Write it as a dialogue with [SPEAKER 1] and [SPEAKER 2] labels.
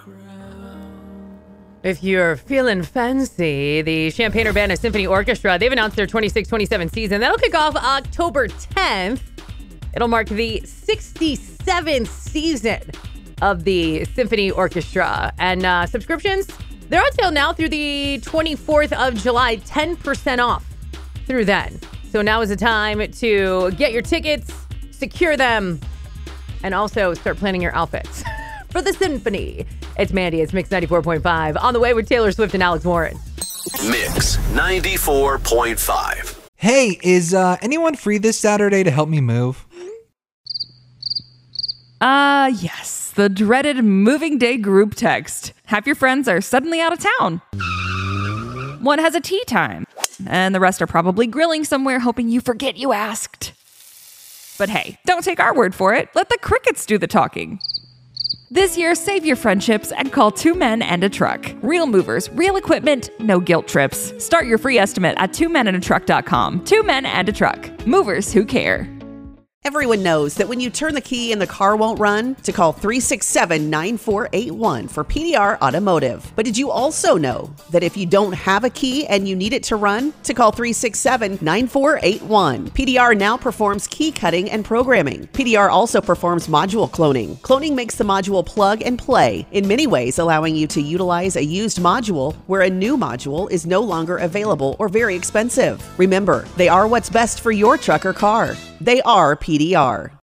[SPEAKER 1] If you're feeling fancy, the Champaign-Urbana Symphony Orchestra, they've announced their 26-27 season. That'll kick off October 10th. It'll mark the 67th season of the Symphony Orchestra. And subscriptions, they're on sale now through the 24th of July, 10% off through then. So now is the time to get your tickets, secure them, and also start planning your outfits for the symphony. It's Mandy. It's Mix 94.5. On the way with Taylor Swift and Alex Warren.
[SPEAKER 2] Mix 94.5.
[SPEAKER 3] Hey, is anyone free this Saturday to help me move?
[SPEAKER 4] Yes. The dreaded moving day group text. Half your friends are suddenly out of town. One has a tea time, and the rest are probably grilling somewhere hoping you forget you asked. But hey, don't take our word for it. Let the crickets do the talking. This year, save your friendships and call 2 Men and a Truck. Real movers, real equipment, no guilt trips. Start your free estimate at 2menandatruck.com. 2 Men and a Truck. Movers who care.
[SPEAKER 5] Everyone knows that when you turn the key and the car won't run, to call 367-9481 for PDR Automotive. But did you also know that if you don't have a key and you need it to run, to call 367-9481. PDR now performs key cutting and programming. PDR also performs module cloning. Cloning makes the module plug and play, in many ways allowing you to utilize a used module where a new module is no longer available or very expensive. Remember, they are what's best for your truck or car. They are PDR.